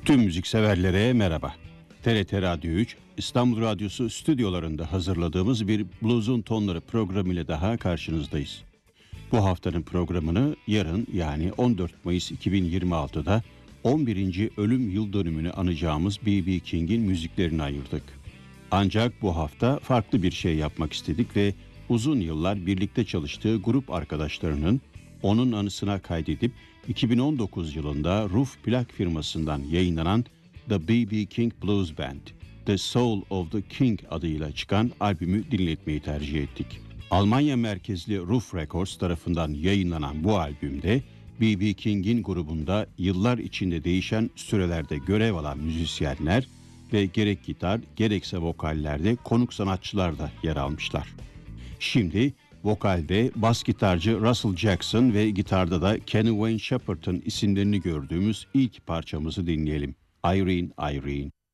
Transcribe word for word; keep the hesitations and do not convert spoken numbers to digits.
Tüm müzikseverlere merhaba. T R T Radyo üç, İstanbul Radyosu stüdyolarında hazırladığımız bir Blues'un Tonları programıyla daha karşınızdayız. Bu haftanın programını yarın, yani on dört Mayıs iki bin yirmi altıda on birinci ölüm yıl dönümünü anacağımız B B. King'in müziklerine ayırdık. Ancak bu hafta farklı bir şey yapmak istedik ve uzun yıllar birlikte çalıştığı grup arkadaşlarının onun anısına kaydedip iki bin on dokuz yılında Ruf plak firmasından yayınlanan The B B. King Blues Band, The Soul of the King adıyla çıkan albümü dinletmeyi tercih ettik. Almanya merkezli Ruf Records tarafından yayınlanan bu albümde B B. King'in grubunda yıllar içinde değişen sürelerde görev alan müzisyenler ve gerek gitar gerekse vokallerde konuk sanatçılar da yer almışlar. Şimdi vokalde bas gitarcı Russell Jackson ve gitarda da Kenny Wayne Shepherd'ın isimlerini gördüğümüz ilk parçamızı dinleyelim. Irene, Irene.